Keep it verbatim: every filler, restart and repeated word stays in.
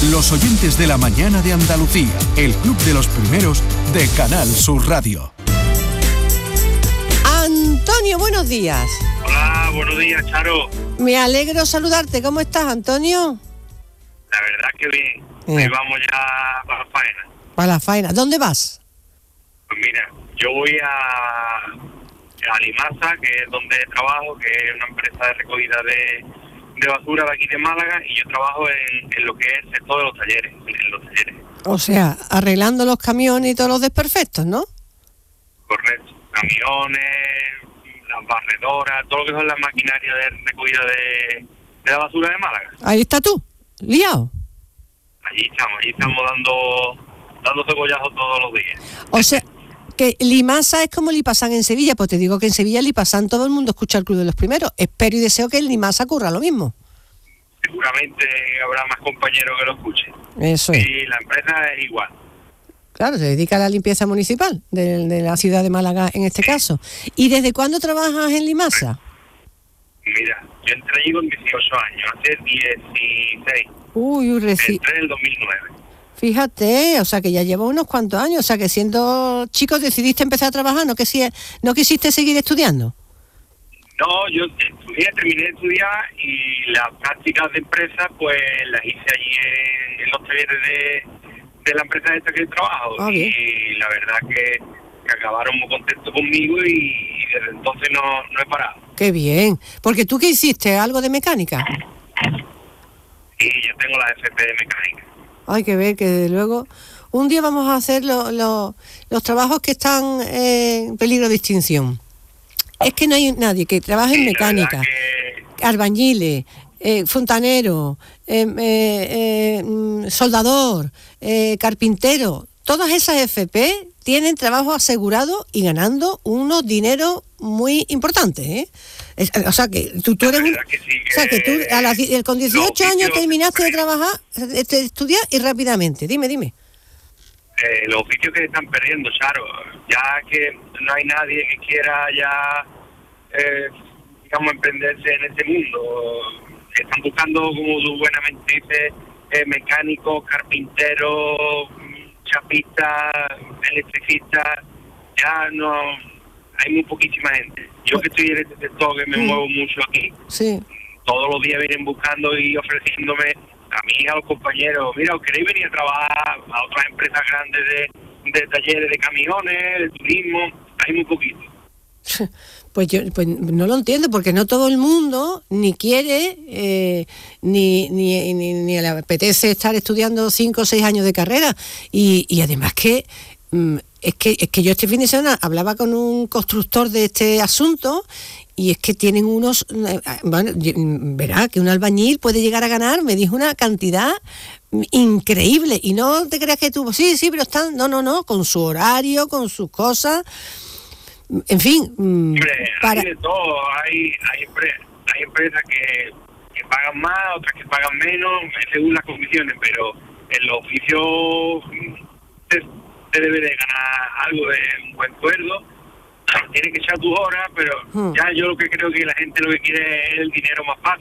Los oyentes de la mañana de Andalucía, el club de los primeros de Canal Sur Radio. Antonio, buenos días. Hola, buenos días, Charo. Me alegro saludarte. ¿Cómo estás, Antonio? La verdad que bien. Bien. Hoy vamos ya para la faena. Para la faena. ¿Dónde vas? Pues mira, yo voy a, a Limasa, que es donde trabajo, que es una empresa de recogida de, de basura de aquí de Málaga, y yo trabajo en, en lo que es el sector de los talleres, en los talleres. O sea, arreglando los camiones y todos los desperfectos, ¿no? Correcto. Camiones, las barredoras, todo lo que son las maquinarias de recogida de, de la basura de Málaga. Ahí está tú, liado. Allí estamos, allí estamos dando, dando cegollazos todos los días. O sea, que Limasa es como Lipasan en Sevilla, pues te digo que en Sevilla Lipasan todo el mundo escucha el Club de los Primeros. Espero y deseo que en Limasa ocurra lo mismo. Seguramente habrá más compañeros que lo escuchen. Eso es. Y la empresa es igual. Claro, se dedica a la limpieza municipal de, de la ciudad de Málaga en este caso. ¿Y desde cuándo trabajas en Limasa? Mira, yo entré allí con dieciocho años, hace dieciséis. Uy, uy, reci... Entré en el dos mil nueve. Fíjate, o sea que ya lleva unos cuantos años, o sea que siendo chico decidiste empezar a trabajar, ¿no, que si, no quisiste seguir estudiando? No, yo estudié, terminé de estudiar y las prácticas de empresa pues las hice allí en, en los talleres de, de la empresa esta que trabajo. Ah, bien. Y la verdad que, que acabaron muy contentos conmigo y, y desde entonces no, no he parado. Qué bien, porque tú ¿qué hiciste? ¿Algo de mecánica? Y yo tengo la F P de mecánica. Hay que ver que desde luego un día vamos a hacer lo, lo, los trabajos que están eh, en peligro de extinción. Es que no hay nadie que trabaje en Sí, la mecánica, que... albañiles, eh, fontanero, eh, eh, eh, soldador, eh, carpintero. Todas esas F P tienen trabajo asegurado y ganando unos dineros muy importantes, ¿eh? Es, o sea que tú, tú eres un, que sí, que o sea que tú a las, con dieciocho años terminaste de trabajar, de estudiar y rápidamente. Dime, dime. Eh, los oficios que se están perdiendo, Charo, ya que no hay nadie que quiera ya, eh, digamos, emprenderse en este mundo. Están buscando, como tú buenamente dices, eh, mecánicos, carpinteros, chapistas, electricistas. Ya no, hay muy poquísima gente. Yo que estoy en este sector, que me Mm. muevo mucho aquí, Sí. todos los días vienen buscando y ofreciéndome a mí y a los compañeros, mira, ¿os queréis venir a trabajar a otras empresas grandes de, de talleres de camiones, de turismo? Hay muy poquito. Pues yo pues no lo entiendo, porque no todo el mundo ni quiere, eh, ni, ni, ni, ni le apetece estar estudiando cinco o seis años de carrera. Y, y además que, mm, es que es que yo este fin de semana hablaba con un constructor de este asunto. Y es que tienen unos, bueno, verá que un albañil puede llegar a ganar, me dijo una cantidad increíble. Y no te creas que tú, sí, sí, pero están, no, no, no, con su horario, con sus cosas. En fin. Hombre, para... hay de todo. Hay, hay, empre- hay empresas que, que pagan más, otras que pagan menos, según las condiciones, pero en los oficios se, se debe de ganar algo de un buen sueldo. Tienes que echar tus horas, pero Hmm. ya yo lo que creo que la gente lo que quiere es el dinero más fácil.